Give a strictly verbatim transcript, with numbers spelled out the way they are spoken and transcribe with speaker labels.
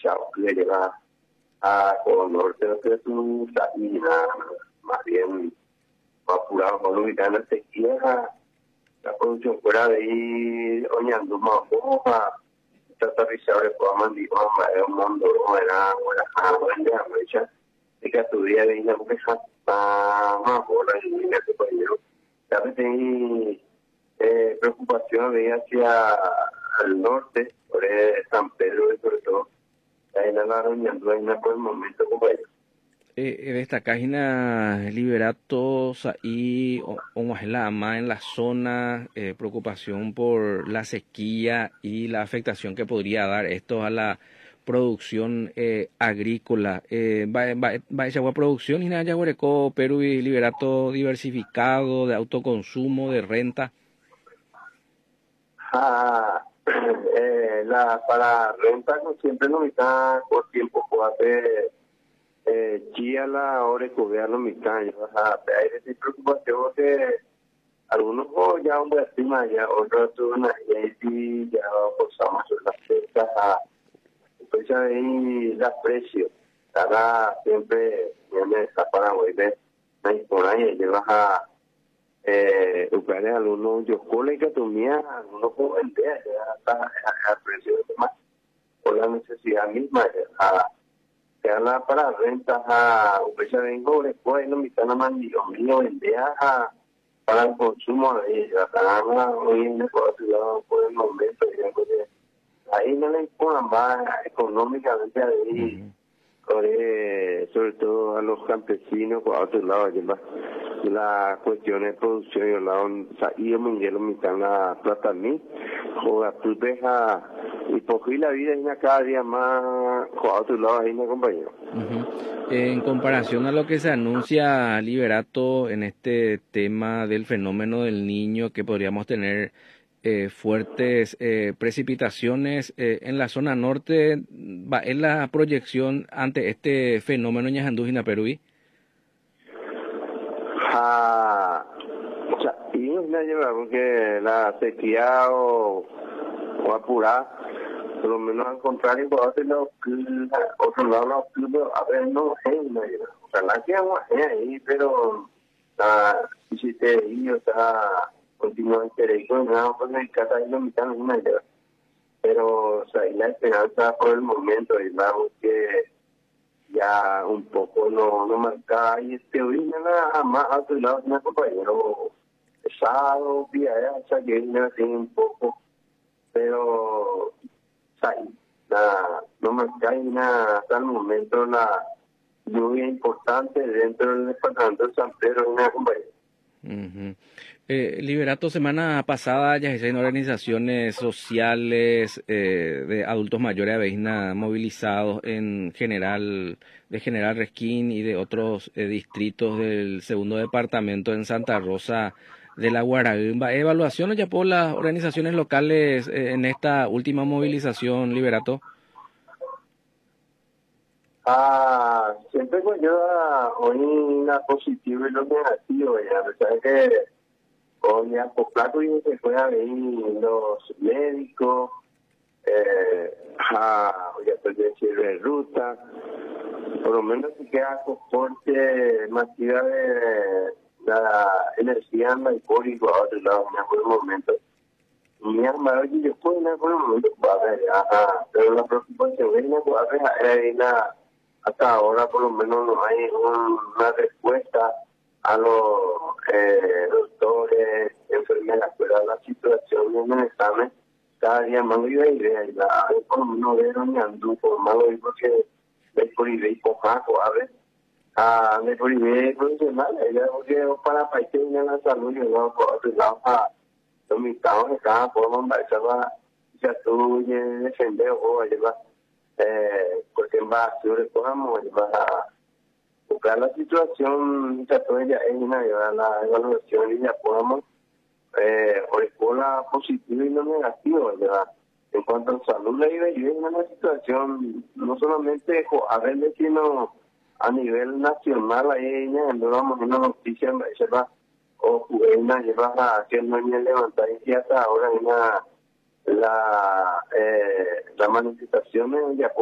Speaker 1: Chao, que llega a Codo Norte, que es un salida, más bien apurado con lo que está en la sequía, la producción fuera de ahí, oñando más hoja, tratar de saber cómo mandió, es un mundo, era, era, grande, amecha, y que tu día de ina, porque está más bola, y mira que por ello, ya me tenía preocupación de ir hacia el norte, por San Pedro y sobre todo, ahí en la oñando, ahí por el momento, como ellos.
Speaker 2: Eh, en esta página liberatos ahí o, o más la ama en la zona, eh, preocupación por la sequía y la afectación que podría dar esto a la producción eh, agrícola. Eh, va va va esa producción y nada ya hueco Perú y liberato diversificado de autoconsumo, de renta.
Speaker 1: Ah, eh, la para renta no siempre no está por tiempo puede eh, chia la hora de gobierno mitad o sea hay esa preocupación que algunos oh, ya un estima ya otros tú una y ya forzamos las fechas a pues ahí la precio cada siempre viene esta para volver la historia llevas a eh, Ucrania algunos yo cole que tomía algunos jóvenes hasta el precio de más por la necesidad misma a que habla para rentas a Ucrania vengo después no me están amando mío vendía a para el consumo de acá hoy en el por el momento ahí no le imponen más económicamente ahí
Speaker 2: Uh-huh.
Speaker 1: sobre, sobre todo a los campesinos por otro lado lleva la cuestión de producción y la y me hielo mi la plata a mí o a tu deja y por la vida es cada día más por otro lado ahí no compañero.
Speaker 2: Uh-huh. En comparación a lo que se anuncia Liberato en este tema del fenómeno del niño, que podríamos tener eh, fuertes eh, precipitaciones eh, en la zona norte, va en la proyección ante este fenómeno ñajandú Perú.
Speaker 1: Ah, o sea, y no me lleva porque la sequía o, o apurar, por lo menos al contrario, por otro lado, otro lado, a ver, no, hey, no, o sea, la que vamos a ahí, pero la, si te digo, o sea, continuamente de con nada, pues en casa ahí no me están una idea, pero, o sea, y la esperanza por el momento, y vamos que ya un poco no no marca y este hoy nada más a otro lado una compañero pesado día o sea que me así un poco pero o sea, nada, no marca y nada hasta el momento la lluvia importante dentro del departamento de San Pedro una compañera.
Speaker 2: Uh-huh. Eh, Liberato, semana pasada ya se organizaciones sociales eh, de adultos mayores aveina movilizados en general, de General Resquín y de otros eh, distritos del segundo departamento en Santa Rosa de la Guaraimba. ¿Evaluaciones ya por las organizaciones locales eh, en esta última movilización, Liberato?
Speaker 1: Ah, siempre conlleva hoy una positiva y lo negativo, ya, ¿sabes que hoy a Poplaco y se puede venir los médicos, eh, a, ya estoy decir de ruta, por lo menos se queda soporte masiva de la energía en el público a otro lado en algún momento. Mi hermano, yo puedo en algún momento, a ver, ajá, pero la preocupación es a ver, hay una, hasta ahora por lo menos no hay un, una respuesta a los eh, doctores, enfermeras, pero la situación en el examen cada día más viva y de la por lo menos de doñando por malo y porque de por y de pojaco a ver a de por y de profesional ella porque para países en la salud y luego por otro lado a los militares de cada forma esa va ya tú defender o llevar eh porque va sobre podamos llevar a buscar la situación ya todo ella es una llevar la evaluación y ya podamos eh, o la positiva y lo negativo, ¿verdad? En cuanto a salud, la vida y en una situación no solamente a ver, sino a nivel nacional, ahí no vamos a una noticia, se va, o una lleva a que no hay levantar y hasta ahora una la eh, las manifestaciones ya